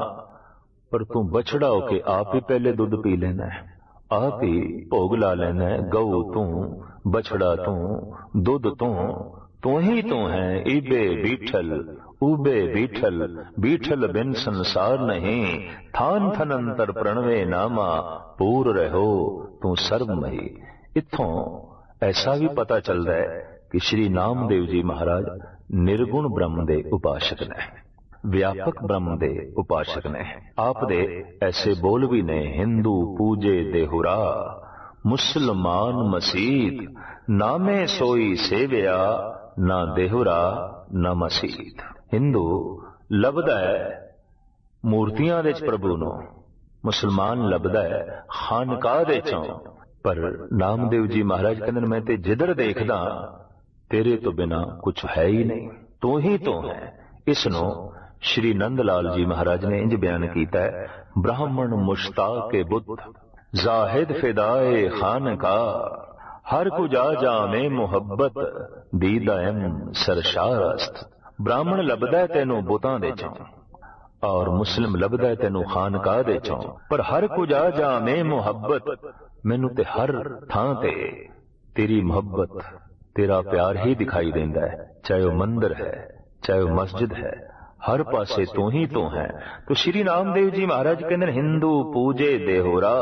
पर तू बछड़ा होके आप ही पहले दुध पी लेना है, आप ही भोग ला लेना है। गऊ तू, बछड़ा तू, दुध तू ही तू है। ईबे बीठल उबे बीठल, बीठल बिन संसार नहीं, थान थनंतर प्रणवे नामा, पूर रहो तू सर्वमही। इत्थों ऐसा भी पता चलता है कि श्री नामदेव जी महाराज निर्गुण ब्रह्म दे उपासक ने, व्यापक ब्रह्म दे उपासक ने। आप दे ऐसे बोल भी ने, हिंदू पूजे देहुरा, मुसलमान मसीद, नामे सोई सेविया, ना देहुरा ना मसीद। हिंदू लभदा है मूर्तियां दे प्रभु नो, मुसलमान लभदा है खानकाह दे चों। पर नामदेव जी महाराज कहते मैं ते जिधर देखदा तेरे तो बिना कुछ है ही नहीं, तू ही तो है। इसनो श्री नंदलाल जी महाराज ने इंज बयान कीता है, ब्राह्मण मुश्ताक बुद्ध, जाहिद फिदाए खानकाह, हर कुजा जामे मुहब्बत, दीदाएम सरशारस्त। ब्राह्मण लभदा है तेनू बुतां दे चों, और मुस्लिम लभदा है तेनू खानकाह दे चों, पर हर कुजा जामे मुहब्बत, मैनू ते हर थां ते तेरी मोहब्बत, तेरा प्यार ही दिखाई देंदा है। चाहे वह मंदिर है, चाहे वह मस्जिद है, हर पासे तू ही तो है। तो श्री नामदेव जी महाराज कहते हिंदू पूजे देहोरा,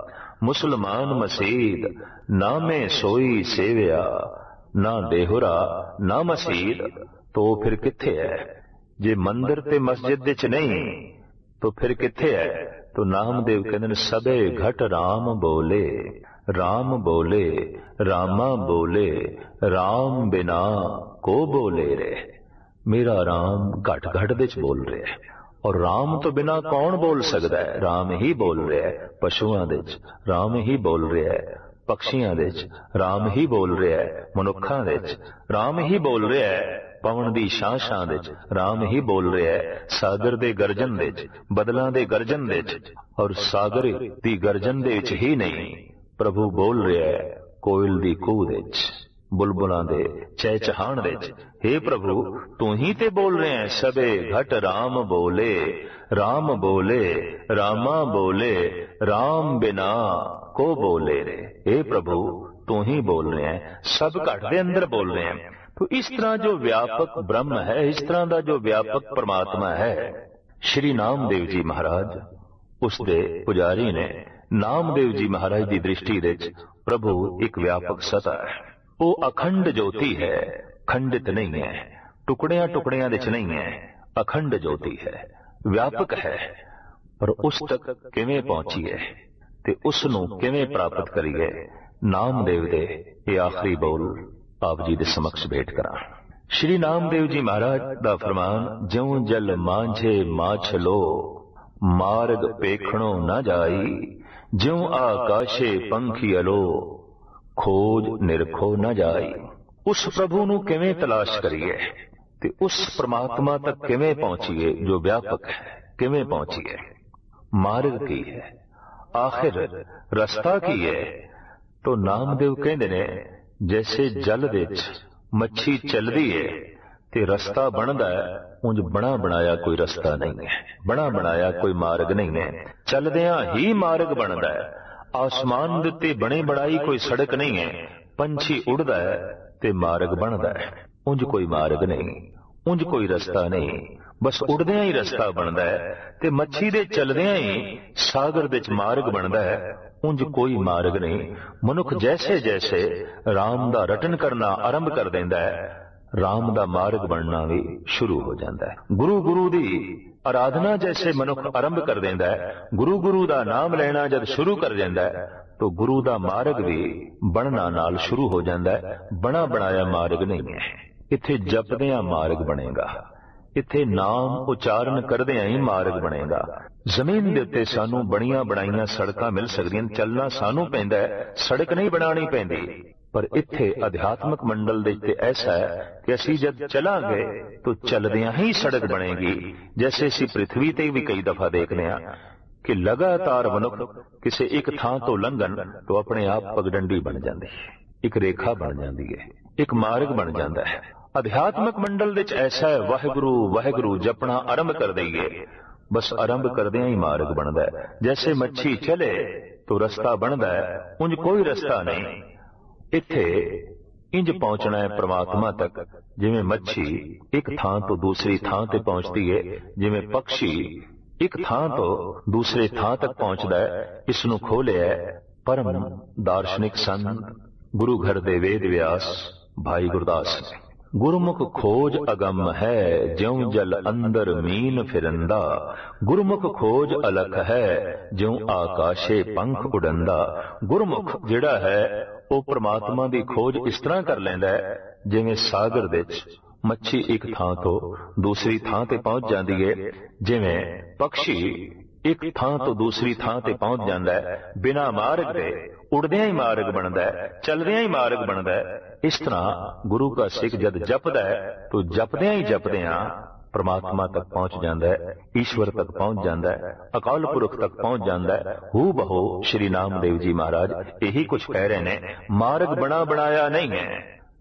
मुसलमान मसीद, नामे सोई सेविया, ना देहोरा ना मसीद। तो फिर किथे है? जे मंदिर ते मस्जिद दे च नहीं तो फिर किथे है? तो नामदेव कहते सबे घट राम बोले, राम बोले, रामा बोले, राम बिना को बोले रे। मेरा राम घट घट दे च बोल रहा है, और राम तो बिना कौन बोल सकता है? राम ही बोल रहा है। पशुआं दे च राम ही बोल रहा है, पक्षियां दे च राम ही बोल रहा है, मनुखां दे च राम ही बोल रहा है, पवन दी शां शां दे च राम ही बोल रहा है, सागर दे गर्जन दे च, बदलां दे गर्जन दे च, और सागर दी गर्जन दे च ही नहीं प्रभु बोल रहा है, कोयल दी कूह दे च, बुलबुलां दे चहचहाण दे च। हे प्रभु तू ही ते बोल रहे हैं, सबे घट राम बोले, राम बोले, रामा बोले, राम बिना को बोले रे। हे प्रभु तू ही बोल रहे हैं, सब घट दे अंदर बोल रहे हैं। तो इस तरह जो व्यापक ब्रह्म है, इस तरह का जो व्यापक परमात्मा है, श्री नामदेव जी महाराज उसके पुजारी ने नामदेव जी महाराज की दृष्टि दे प्रभु एक व्यापक सत्ता है। वो अखंड ज्योति है, खंडित नहीं है, टुकड़ियां टुकड़ियां दे नहीं है, अखंड ज्योति है, व्यापक है। पर उस तक किवें पहुंचीए ते उसनू किवें प्राप्त करिए? नामदेव दे ये आखिरी बोल आप जी दे समक्ष भेंट करा। श्री नामदेव जी महाराज दा फरमान, ज्यों जल मांझे माछलो, मार्ग पेखणो न जाई, ज्यों आकाशे पंखी अलो खोज निरखो न जाई। उस प्रभु ਨੂੰ ਕਿਵੇਂ ਤਲਾਸ਼ ਕਰੀਏ ਤੇ ਉਸ ਪ੍ਰਮਾਤਮਾ ਤੱਕ ਕਿਵੇਂ ਪਹੁੰਚੀਏ ਜੋ ਵਿਆਪਕ ਹੈ, ਕਿਵੇਂ ਪਹੁੰਚੀਏ? ਮਾਰਗ ਕੀ ਹੈ, ਆਖਿਰ ਰਸਤਾ ਕੀ ਹੈ? ਤੋ ਨਾਮਦੇਵ ਕਹਿੰਦੇ ਨੇ ਜੈਸੇ ਜਲ ਵਿੱਚ ਮੱਛੀ ਚੱਲਦੀ ਹੈ ਤੇ ਰਸਤਾ ਬਣਦਾ ਹੈ, ਉਂਝ ਬਣਾ ਬਣਾਇਆ ਕੋਈ ਰਸਤਾ ਨਹੀਂ ਹੈ, ਬਣਾ ਬਣਾਇਆ ਕੋਈ ਮਾਰਗ ਨਹੀਂ ਹੈ। ਚੱਲਦਿਆਂ ਹੀ ਮਾਰਗ ਬਣਦਾ ਹੈ। ਆਸਮਾਨ ਦੇ ਉੱਤੇ ਬਣੇ ਬਣਾਈ ਕੋਈ ਸੜਕ ਨਹੀਂ ਹੈ। ਪੰਛੀ ਉੜਦਾ ਹੈ ਤੇ ਮਾਰਗ ਬਣਦਾ ਹੈ, ਉਂਝ ਕੋਈ ਮਾਰਗ ਨਹੀਂ, ਉਂਝ ਕੋਈ ਰਸਤਾ ਨਹੀਂ, ਬਸ ਉੜਦਿਆਂ ਹੀ ਰਸਤਾ ਬਣਦਾ ਹੈ। ਤੇ ਮੱਛੀ ਦੇ ਚੱਲਦਿਆਂ ਹੀ ਸਾਗਰ ਵਿੱਚ ਮਾਰਗ ਬਣਦਾ ਹੈ, ਉਂਝ ਕੋਈ ਮਾਰਗ ਨਹੀਂ। ਮਨੁੱਖ ਜੈਸੇ ਜੈਸੇ ਰਾਮ ਦਾ ਰਟਨ ਕਰਨਾ ਆਰੰਭ ਕਰ ਦਿੰਦਾ ਹੈ, ਰਾਮ ਦਾ ਮਾਰਗ ਬਣਨਾ ਵੀ ਸ਼ੁਰੂ ਹੋ ਜਾਂਦਾ ਹੈ। ਗੁਰੂ ਗੁਰੂ ਦੀ ਆਰਾਧਨਾ ਜੈਸੇ ਮਨੁੱਖ ਆਰੰਭ ਕਰ ਦਿੰਦਾ ਹੈ, ਗੁਰੂ ਗੁਰੂ ਦਾ ਨਾਮ ਲੈਣਾ ਜਦ ਸ਼ੁਰੂ ਕਰ ਜਾਂਦਾ ਹੈ ਤਾਂ ਗੁਰੂ ਦਾ ਮਾਰਗ ਵੀ ਬਣਨਾ ਨਾਲ ਸ਼ੁਰੂ ਹੋ ਜਾਂਦਾ ਹੈ। ਬਣਾ ਬਣਾਇਆ ਮਾਰਗ ਨਹੀਂ ਹੈ। ਇੱਥੇ ਜਪਦਿਆਂ ਮਾਰਗ ਬਣੇਗਾ, ਇੱਥੇ ਨਾਮ ਉਚਾਰਨ ਕਰਦਿਆਂ ਹੀ ਮਾਰਗ ਬਣੇਗਾ। ਜ਼ਮੀਨ ਦੇ ਉੱਤੇ ਸਾਨੂੰ ਬਣੀਆਂ ਬਣਾਈਆਂ ਸੜਕਾਂ ਮਿਲ ਸਕਦੀਆਂ, ਚੱਲਣਾ ਸਾਨੂੰ ਪੈਂਦਾ ਹੈ, ਸੜਕ ਨਹੀਂ ਬਣਾਉਣੀ ਪੈਂਦੀ। ਪਰ ਇੱਥੇ ਅਧਿਆਤਮਕ ਮੰਡਲ ਦੇ ਉੱਤੇ ਐਸਾ ਹੈ ਕਿ ਅਸੀਂ ਜਦ ਚਲਾਂਗੇ ਤਾਂ ਚੱਲਦਿਆਂ ਹੀ ਸੜਕ ਬਣੇਗੀ। ਜੈਸੇ ਅਸੀਂ ਪ੍ਰਿਥਵੀ ਤੇ ਵੀ ਕਈ ਦਫਾ ਦੇਖਦੇ ਹਾਂ ਕਿ ਲਗਾਤਾਰ ਮਨੁੱਖ ਕਿਸੇ ਇੱਕ ਥਾਂ ਤੋਂ ਲੰਘਣ ਤਾਂ ਆਪਣੇ ਆਪ ਪਗਡੰਡੀ ਬਣ ਜਾਂਦੀ ਹੈ, ਇੱਕ ਰੇਖਾ ਬਣ ਜਾਂਦੀ ਹੈ, ਇੱਕ ਮਾਰਗ ਬਣ ਜਾਂਦਾ ਹੈ। ਅਧਿਆਤਮਕ ਮੰਡਲ ਵਿੱਚ ਐਸਾ ਹੈ, ਵਾਹਿਗੁਰੂ ਵਾਹਿਗੁਰੂ ਜਪਣਾ ਆਰੰਭ ਕਰ ਦਈਏ, ਬਸ ਆਰੰਭ ਕਰਦਿਆਂ ਹੀ ਮਾਰਗ ਬਣਦਾ ਹੈ। ਜੈਸੇ ਮੱਛੀ ਚਲੇ ਤਾਂ ਰਸਤਾ ਬਣਦਾ ਹੈ, ਉਂਝ ਕੋਈ ਰਸਤਾ ਨਹੀਂ। ਇੱਥੇ ਇੰਜ ਪਹੁੰਚਣਾ ਹੈ ਪ੍ਰਮਾਤਮਾ ਤੱਕ ਜਿਵੇਂ ਮੱਛੀ ਇੱਕ ਥਾਂ ਤੋਂ ਦੂਸਰੀ ਥਾਂ ਤੇ ਪਹੁੰਚਦੀ ਹੈ, ਜਿਵੇਂ ਪੰਛੀ ਇੱਕ ਥਾਂ ਤੋਂ ਦੂਸਰੇ ਥਾਂ ਤੱਕ ਪਹੁੰਚਦਾ ਹੈ। ਇਸ ਨੂੰ ਖੋਲਿਆ ਪਰਮ ਦਾਰਸ਼ਨਿਕ ਸੰਤ ਗੁਰੂ ਘਰ ਦੇ ਵੇਦ ਵਿਆਸ ਭਾਈ ਗੁਰਦਾਸ ਨੇ। ਗੁਰਮੁਖ ਖੋਜ ਅਗੰਮ ਹੈ ਜਿਉਂ ਜਲ ਅੰਦਰ ਮੀਨ ਫਿਰੰਦਾ। ਗੁਰਮੁਖ ਖੋਜ ਅਲਖ ਹੈ ਜਿਉਂ ਆਕਾਸ਼ੇ ਪੰਖ ਉਡੰਦਾ। ਗੁਰਮੁਖ ਜਿਹੜਾ ਹੈ ਉਹ ਪ੍ਰਮਾਤਮਾ ਦੀ ਖੋਜ ਇਸ ਤਰ੍ਹਾਂ ਕਰ ਲੈਂਦਾ ਹੈ ਜਿਵੇਂ ਸਾਗਰ ਵਿੱਚ ਮੱਛੀ ਇੱਕ ਥਾਂ ਤੋਂ ਦੂਸਰੀ ਥਾਂ ਤੇ ਪਹੁੰਚ ਜਾਂਦੀ ਹੈ, ਜਿਵੇਂ ਪੰਛੀ ਇੱਕ ਥਾਂ ਤੋਂ ਦੂਸਰੀ ਥਾਂ ਤੇ ਪਹੁੰਚ ਜਾਂਦਾ ਹੈ। ਬਿਨਾਂ ਮਾਰਗ ਦੇ ਉੜਦਿਆਂ ਹੀ ਮਾਰਗ ਬਣਦਾ ਹੈ, ਚੱਲਦਿਆਂ ਹੀ ਮਾਰਗ ਬਣਦਾ ਹੈ। ਇਸ ਤਰ੍ਹਾਂ ਗੁਰੂ ਦਾ ਸਿੱਖ ਜਦ ਜਪਦਾ ਹੈ ਤਾਂ ਜਪਦਿਆਂ ਹੀ ਜਪਦਿਆਂ ਪ੍ਰਮਾਤਮਾ ਤੱਕ ਪਹੁੰਚ ਜਾਂਦਾ ਹੈ, ਈਸ਼ਵਰ ਤੱਕ ਪਹੁੰਚ ਜਾਂਦਾ ਹੈ, ਅਕਾਲ ਪੁਰਖ ਤੱਕ ਪਹੁੰਚ ਜਾਂਦਾ ਹੈ। ਹੂ ਬਹੂ ਸ਼੍ਰੀ ਨਾਮਦੇਵ ਜੀ ਮਹਾਰਾਜ ਇਹੀ ਕੁਝ ਕਹਿ ਰਹੇ ਨੇ, ਮਾਰਗ ਬਣਾ ਬਣਾਇਆ ਨਹੀਂ ਹੈ।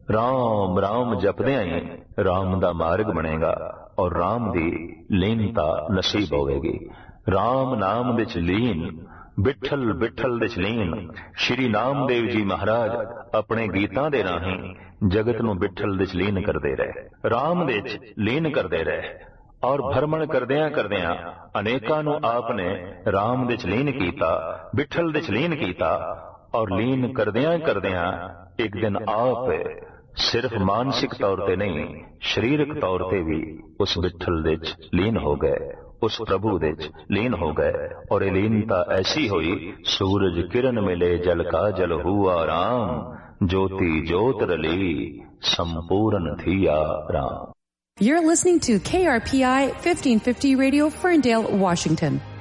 ਰਾਮ ਰਾਮ ਜਪਦਿਆਂ ਹੀ ਰਾਮ ਦਾ ਮਾਰਗ ਬਣੇਗਾ ਔਰ ਰਾਮ ਦੀ ਲੀਨਤਾ ਨਸੀਬ ਹੋਵੇਗੀ। ਰਾਮ ਨਾਮ ਵਿੱਚ ਲੀਨ, ਬਿਠਲ ਬਿਠਲ ਵਿੱਚ ਲੀਨ। ਸ਼੍ਰੀ ਨਾਮਦੇਵ ਜੀ ਮਹਾਰਾਜ ਆਪਣੇ ਗੀਤਾਂ ਦੇ ਰਾਹੀਂ ਜਗਤ ਨੂੰ ਬਿਠਲ ਵਿੱਚ ਲੀਨ ਕਰਦੇ ਰਹੇ, ਰਾਮ ਵਿੱਚ ਲੀਨ ਕਰਦੇ ਰਹੇ ਔਰ ਭਰਮਣ ਕਰਦਿਆਂ ਕਰਦਿਆਂ ਅਨੇਕਾਂ ਨੂੰ ਆਪ ਨੇ ਰਾਮ ਵਿੱਚ ਲੀਨ ਕੀਤਾ, ਬਿਠਲ ਵਿੱਚ ਲੀਨ ਕੀਤਾ ਔਰ ਲੀਨ ਕਰਦਿਆਂ ਕਰਦਿਆਂ ਇੱਕ ਦਿਨ ਆਪ ਸਿਰਫ ਮਾਨਸਿਕ ਤੌਰ ਤੇ ਨਹੀਂ ਸਰੀਰਕ ਤੌਰ ਤੇ ਵੀ ਉਸ ਬਿਠਲ ਵਿੱਚ ਲੀਨ ਹੋ ਗਏ, उस प्रभु विच लीन हो गए। और लीनता ऐसी हुई सूरज किरण मिले जल का जल हुआ राम, ज्योति ज्योत रली संपूर्ण थिया Ram.
You're listening to KRPI 1550 Radio, Ferndale, Washington.